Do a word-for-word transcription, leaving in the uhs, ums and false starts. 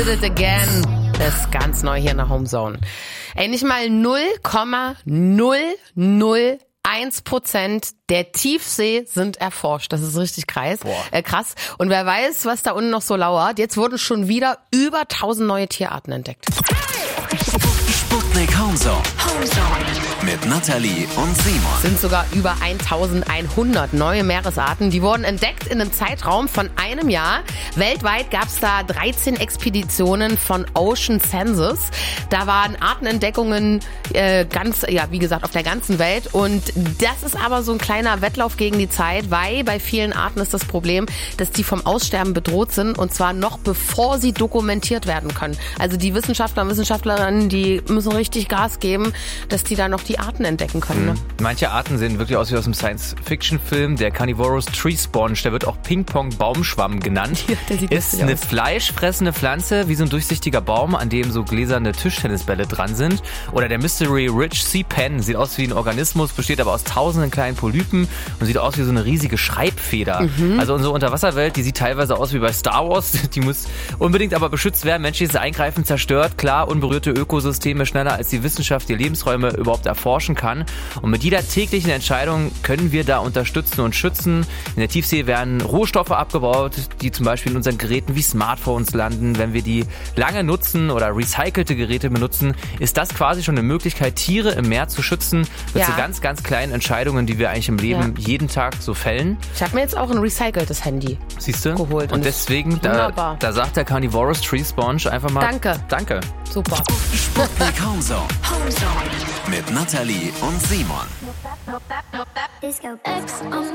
Did it again. Das ist ganz neu hier in der Homezone. Ey, nicht mal null Komma null null eins Prozent der Tiefsee sind erforscht. Das ist richtig krass. Äh, krass. Und wer weiß, was da unten noch so lauert. Jetzt wurden schon wieder über tausend neue Tierarten entdeckt. Sputnik Homezone. Mit Nathalie und Simon. Sind sogar über eintausendeinhundert neue Meeresarten. Die wurden entdeckt in einem Zeitraum von einem Jahr. Weltweit gab es da dreizehn Expeditionen von Ocean Census. Da waren Artenentdeckungen äh, ganz, ja, wie gesagt, auf der ganzen Welt. Und das ist aber so ein kleiner Wettlauf gegen die Zeit, weil bei vielen Arten ist das Problem, dass die vom Aussterben bedroht sind, und zwar noch bevor sie dokumentiert werden können. Also die Wissenschaftler und Wissenschaftlerinnen, die müssen richtig Gas geben, dass die da noch die Arten entdecken können. Ne? Manche Arten sehen wirklich aus wie aus einem Science-Fiction-Film. Der Carnivorous Tree Sponge, der wird auch Ping-Pong-Baumschwamm genannt, Ja, der sieht ist lustig eine aus. fleischfressende Pflanze, wie so ein durchsichtiger Baum, an dem so gläserne Tischtennisbälle dran sind. Oder der Mystery Rich Sea Pen, sieht aus wie ein Organismus, besteht aber aus tausenden kleinen Polypen und sieht aus wie so eine riesige Schreibfeder. Mhm. Also unsere Unterwasserwelt, die sieht teilweise aus wie bei Star Wars. Die muss unbedingt aber beschützt werden. Menschliches Eingreifen zerstört, klar, unberührte Ökosysteme schneller, als die Wissenschaft die Lebensräume überhaupt erforschen kann. Und mit jeder täglichen Entscheidung können wir da unterstützen und schützen. In der Tiefsee werden Rohstoffe abgebaut, die zum Beispiel in unseren Geräten wie Smartphones landen. Wenn wir die lange nutzen oder recycelte Geräte benutzen, ist das quasi schon eine Möglichkeit, Tiere im Meer zu schützen. Mit Ja. so ganz, ganz kleinen Entscheidungen, die wir eigentlich im Leben Ja. jeden Tag so fällen. Ich habe mir jetzt auch ein recyceltes Handy Siehst du? geholt. Und deswegen, da, wunderbar. da sagt der Carnivorous Tree Sponge einfach mal Danke. Danke. Super. Sputnik Homezone. Mit Nathalie und Simon. Disco X on